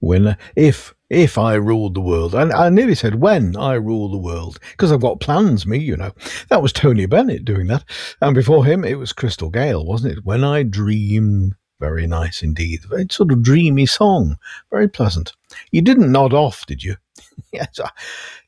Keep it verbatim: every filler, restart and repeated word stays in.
when, if, if I ruled the world. And I nearly said when I rule the world, because I've got plans, me, you know. That was Tony Bennett doing that. And before him, it was Crystal Gale, wasn't it? When I Dream. Very nice indeed. Very sort of dreamy song. Very pleasant. You didn't nod off, did you? Yes.